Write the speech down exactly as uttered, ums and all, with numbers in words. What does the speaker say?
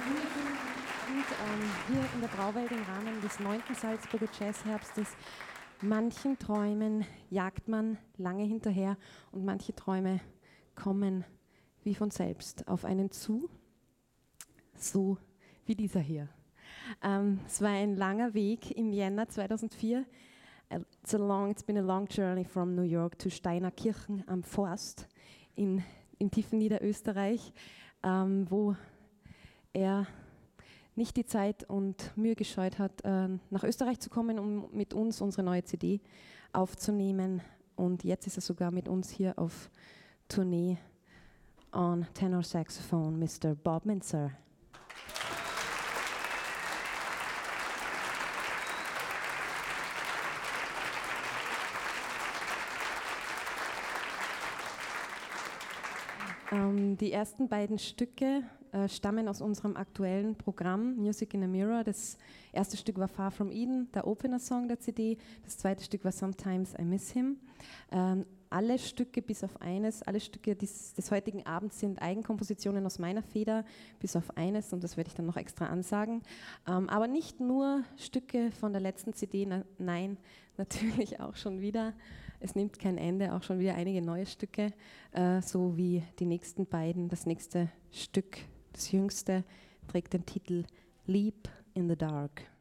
Und ähm, hier in der Brauwelt im Rahmen des neunten Salzburger Jazzherbstes, manchen Träumen jagt man lange hinterher und manche Träume kommen wie von selbst auf einen zu, so wie dieser hier. Ähm, es war ein langer Weg im Jänner zweitausendvier. It's, a long, it's been a long journey from New York to Steinerkirchen am Forst in, im tiefen Niederösterreich, ähm, wo er nicht die Zeit und Mühe gescheut hat, äh, nach Österreich zu kommen, um mit uns unsere neue C D aufzunehmen. Und jetzt ist er sogar mit uns hier auf Tournee on Tenor Saxophone, Mister Bob Mintzer. Ähm, die ersten beiden Stücke äh, stammen aus unserem aktuellen Programm Music in a Mirror. Das erste Stück war Far From Eden, der Opener-Song der C D. Das zweite Stück war Sometimes I Miss Him. Ähm, alle Stücke bis auf eines, alle Stücke des, des heutigen Abends sind Eigenkompositionen aus meiner Feder, bis auf eines, und das werde ich dann noch extra ansagen. Ähm, aber nicht nur Stücke von der letzten C D, na, nein, natürlich auch schon wieder. Es nimmt kein Ende, auch schon wieder einige neue Stücke, äh, so wie die nächsten beiden. Das nächste Stück, das jüngste, trägt den Titel Leap in the Dark.